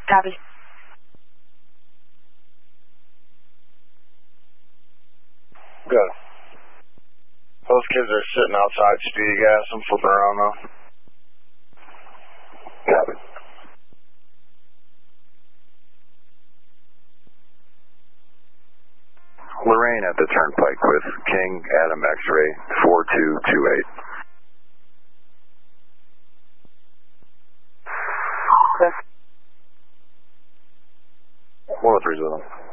Copy. Good. Those kids are sitting outside speedy gas. I'm flipping around now. Copy. Lorraine at the Turnpike with King Adam X-ray 4228. Okay. 103 is with them.